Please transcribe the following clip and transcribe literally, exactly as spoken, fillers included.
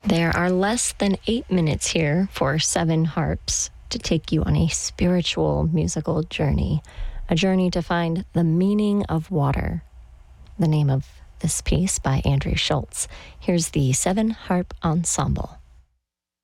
There are less than eight minutes here for seven harps to take you on a spiritual musical journey, a journey to find the meaning of water. The name of this piece by Andrew Schultz. Here's the Seven Harp Ensemble.